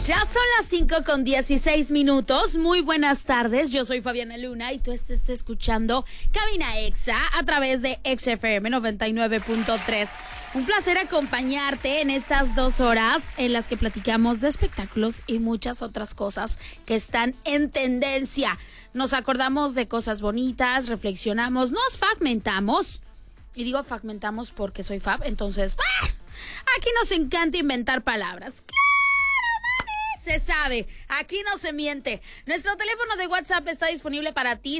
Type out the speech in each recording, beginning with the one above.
Ya son las 5:16. Muy buenas tardes. Yo soy Fabiana Luna y tú estás escuchando Cabina Exa a través de XFM 99.3. Un placer acompañarte en estas 2 horas en las que platicamos de espectáculos y muchas otras cosas que están en tendencia. Nos acordamos de cosas bonitas, reflexionamos, nos fragmentamos. Y digo fragmentamos porque soy Fab, entonces aquí nos encanta inventar palabras. Se sabe, aquí no se miente. Nuestro teléfono de WhatsApp está disponible para ti,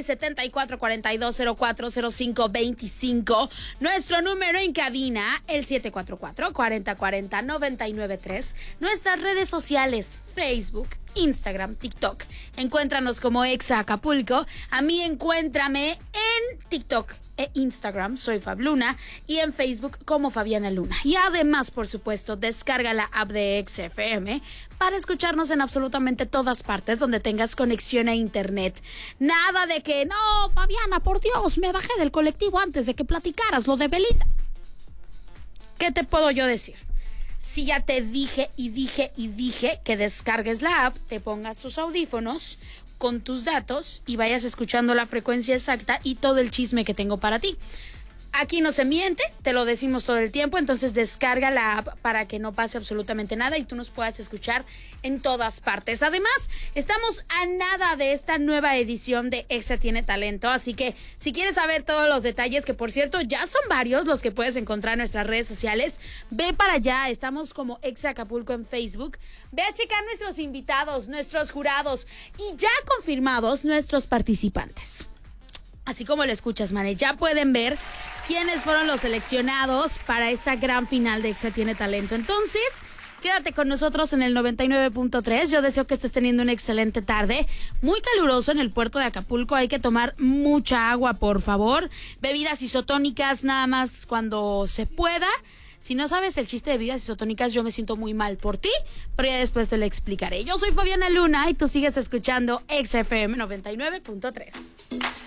7442040525. Nuestro número en cabina, el 744-4040-993. Nuestras redes sociales, Facebook, Instagram, TikTok. Encuéntranos como Exa Acapulco. A mí encuéntrame en TikTok e Instagram, soy Fab Luna, y en Facebook como Fabiana Luna. Y además, por supuesto, descarga la app de XFM para escucharnos en absolutamente todas partes donde tengas conexión a internet. Nada de que, no, Fabiana, por Dios, me bajé del colectivo antes de que platicaras lo de Belinda. ¿Qué te puedo yo decir? Si ya te dije que descargues la app, te pongas tus audífonos con tus datos y vayas escuchando la frecuencia exacta y todo el chisme que tengo para ti. Aquí no se miente, te lo decimos todo el tiempo, entonces descarga la app para que no pase absolutamente nada y tú nos puedas escuchar en todas partes. Además, estamos a nada de esta nueva edición de Exa Tiene Talento, así que si quieres saber todos los detalles, que por cierto ya son varios los que puedes encontrar en nuestras redes sociales, ve para allá, estamos como Exa Acapulco en Facebook, ve a checar nuestros invitados, nuestros jurados y ya confirmados nuestros participantes. Así como lo escuchas, Mane, ya pueden ver quiénes fueron los seleccionados para esta gran final de Exa Tiene Talento. Entonces, quédate con nosotros en el 99.3. Yo deseo que estés teniendo una excelente tarde. Muy caluroso en el puerto de Acapulco. Hay que tomar mucha agua, por favor. Bebidas isotónicas nada más cuando se pueda. Si no sabes el chiste de bebidas isotónicas, yo me siento muy mal por ti, pero ya después te lo explicaré. Yo soy Fabiana Luna y tú sigues escuchando XFM 99.3.